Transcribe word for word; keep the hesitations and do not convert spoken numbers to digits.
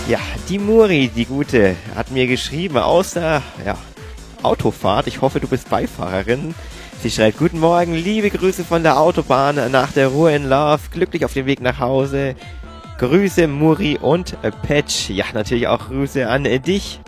Ja, die Muri, die Gute, hat mir geschrieben aus der ja, Autofahrt. Ich hoffe, du bist Beifahrerin. Sie schreibt, guten Morgen, liebe Grüße von der Autobahn nach der Ruhe in Love, glücklich auf dem Weg nach Hause. Grüße Muri und Patch. Ja, natürlich auch Grüße an dich.